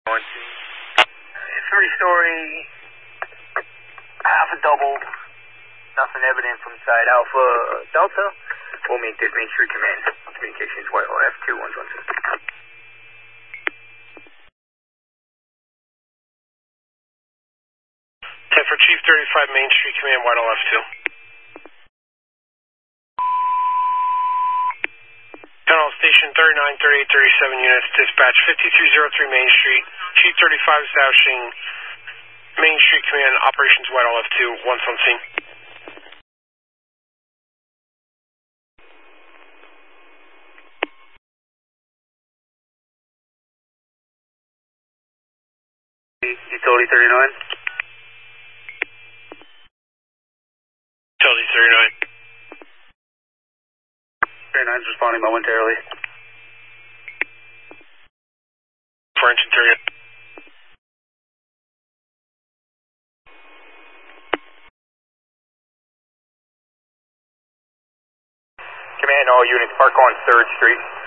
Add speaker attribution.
Speaker 1: Three-story, half a double, nothing evident from side Alpha Delta. We'll meet this Main Street Command. Communications Whitehall F2112.
Speaker 2: 10 for Chief 35 Main Street Command, Whitehall F2. Tunnel Station 39, 38, 37 units, dispatch 5303 Main Street. Chief 35 establishing Main Street Command, Operations Whitehall F2, once on scene.
Speaker 1: Utility 39.
Speaker 2: Utility 39.
Speaker 1: 39's responding momentarily.
Speaker 2: For engine 39.
Speaker 1: Command, all units park on 3rd Street.